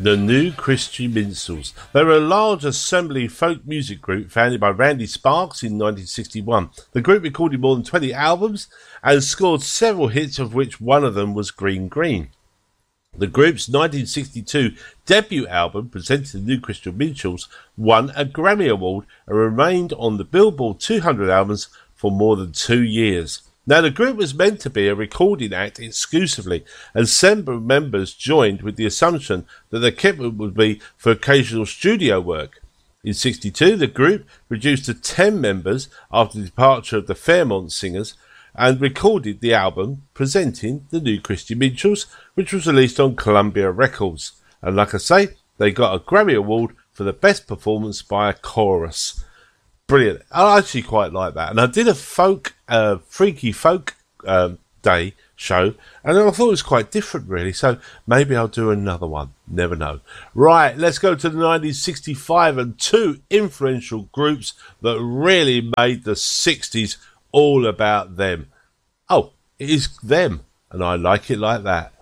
The New Christian Minstrels. They were a large assembly folk music group founded by Randy Sparks in 1961. The group recorded more than 20 albums and scored several hits, of which one of them was Green Green. The group's 1962 debut album, presented to the New Christian Minstrels, won a Grammy Award and remained on the Billboard 200 albums for more than 2 years. Now, the group was meant to be a recording act exclusively, and several members joined with the assumption that the equipment would be for occasional studio work. In 1962, the group reduced to 10 members after the departure of the Fairmont Singers and recorded the album presenting the New Christian Minstrels, which was released on Columbia Records. And like I say, they got a Grammy Award for the best performance by a chorus. Brilliant. I actually quite like that. And I did a freaky folk day show, and I thought it was quite different, really. So maybe I'll do another one. Never know. Right, let's go to the 1965 and two influential groups that really made the 60s all about them. Oh, it is them, and I like it like that.